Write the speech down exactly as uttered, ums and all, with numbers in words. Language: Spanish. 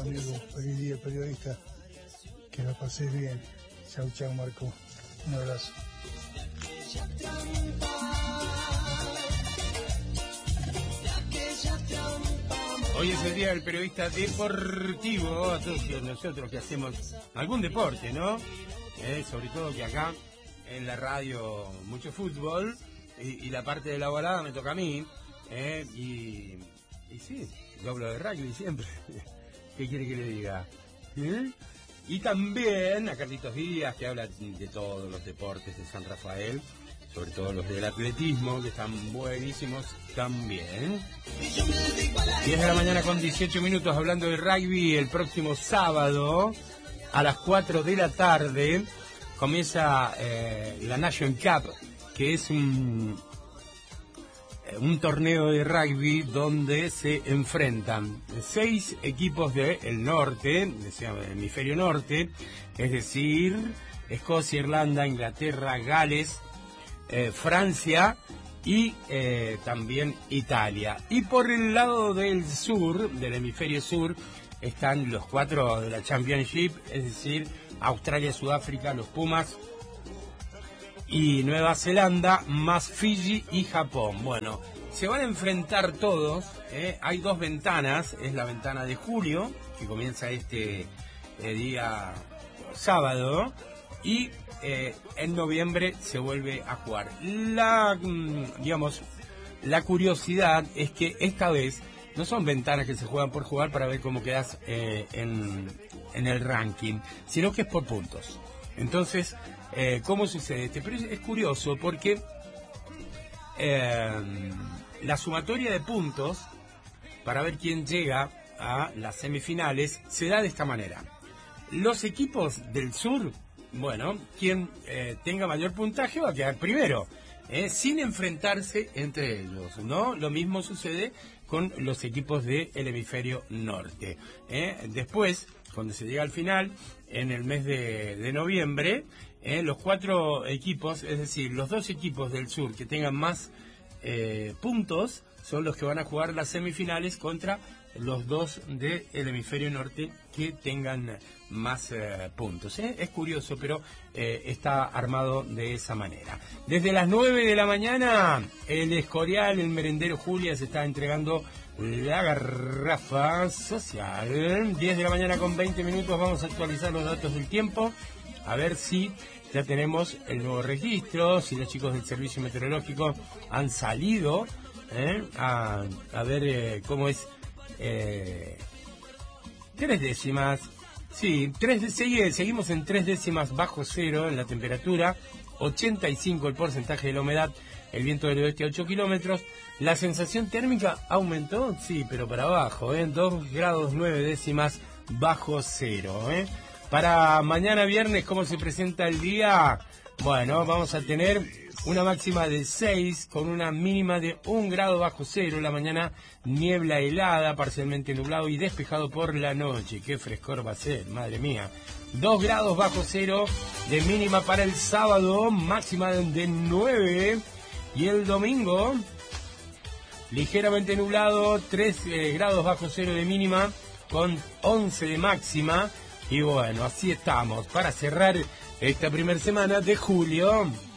amigo. Feliz día, periodista. Que la pases bien. Chau, chau, Marco. Un abrazo. Hoy es el día del periodista deportivo, a todos nosotros que hacemos algún deporte, ¿no? Eh, sobre todo que acá en la radio mucho fútbol y, y la parte de la volada me toca a mí, eh, y, y sí, yo hablo de rugby siempre. ¿Qué quiere que le diga? ¿Eh? Y también a Carlitos Díaz, que habla de todos los deportes de San Rafael, sobre todo los del atletismo, que están buenísimos también. diez de la mañana con dieciocho minutos, hablando de rugby. El próximo sábado a las cuatro de la tarde comienza eh, la Nation Cup, que es un, un torneo de rugby donde se enfrentan seis equipos del norte, del hemisferio norte, es decir, Escocia, Irlanda, Inglaterra, Gales, eh, Francia y eh, también Italia. Y por el lado del sur, del hemisferio sur, están los cuatro de la Championship, es decir, Australia, Sudáfrica, los Pumas y Nueva Zelanda, más Fiji y Japón. Bueno, se van a enfrentar todos, ¿eh? Hay dos ventanas, es la ventana de julio, que comienza este eh, día sábado, y eh, en noviembre se vuelve a jugar. La, digamos, la curiosidad es que esta vez no son ventanas que se juegan por jugar para ver cómo quedas eh, en, en el ranking, sino que es por puntos. Entonces, eh, ¿cómo sucede este? Pero es, es curioso porque eh, la sumatoria de puntos para ver quién llega a las semifinales se da de esta manera. Los equipos del sur, bueno, quien eh, tenga mayor puntaje va a quedar primero, eh, sin enfrentarse entre ellos, ¿no? Lo mismo sucede con los equipos del hemisferio norte. Eh. Después, cuando se llega al final, en el mes de, de noviembre, eh, los cuatro equipos, es decir, los dos equipos del sur que tengan más eh, puntos, son los que van a jugar las semifinales contra los dos del hemisferio norte que tengan más eh, puntos. ¿eh? Es curioso, pero eh, está armado de esa manera. Desde las nueve de la mañana, el Escorial, el merendero Julia, se está entregando la garrafa social. diez de la mañana con veinte minutos, vamos a actualizar los datos del tiempo, a ver si ya tenemos el nuevo registro, si los chicos del servicio meteorológico han salido ¿eh? a, a ver eh, cómo es. Eh, tres décimas, sí, tres, sigue, seguimos en tres décimas bajo cero en la temperatura, ochenta y cinco el porcentaje de la humedad, el viento del oeste a ocho kilómetros, la sensación térmica aumentó, sí, pero para abajo, ¿eh? dos grados nueve décimas bajo cero. ¿eh? Para mañana viernes, ¿cómo se presenta el día? Bueno, vamos a tener una máxima de seis con una mínima de un grado bajo cero. La mañana niebla helada, parcialmente nublado y despejado por la noche. Qué frescor va a ser, madre mía. dos grados bajo cero de mínima para el sábado, máxima de nueve. Y el domingo, ligeramente nublado, tres eh, grados bajo cero de mínima con once de máxima. Y bueno, así estamos para cerrar esta primera semana de julio.